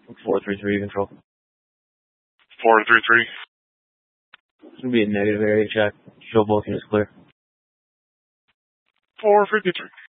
433 control. 433. It's going to be a negative area check. Show both units clear. 453.